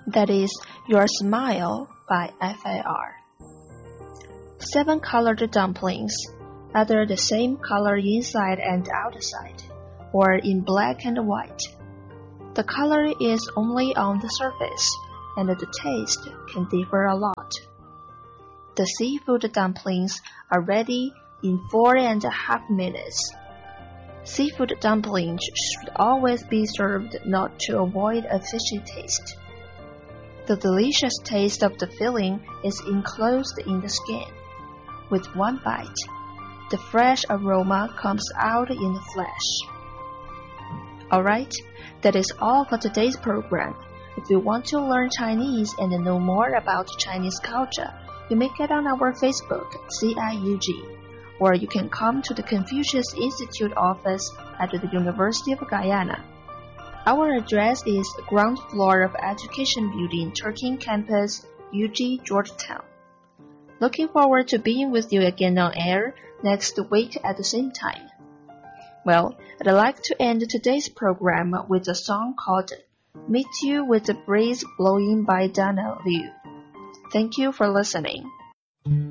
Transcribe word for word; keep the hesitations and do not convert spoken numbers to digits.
That is Your Smile by F A R. Seven colored dumplings, either the same color inside and outside, or in black and white. The color is only on the surface, and the taste can differ a lot. The seafood dumplings are ready in four and a half minutes. Seafood dumplings should always be served not to avoid a fishy taste. The delicious taste of the filling is enclosed in the skin. With one bite, the fresh aroma comes out in the flesh. Alright, that is all for today's program. If you want to learn Chinese and know more about Chinese culture, you may get on our Facebook, C I U G, or you can come to the Confucius Institute office at the University of Guyana. Our address is ground floor of Education Building, Turking Campus, U G, Georgetown. Looking forward to being with you again on air next week at the same time. Well, I'd like to end today's program with a song called Meet You with the Breeze Blowing by Donna Liu. Thank you for listening.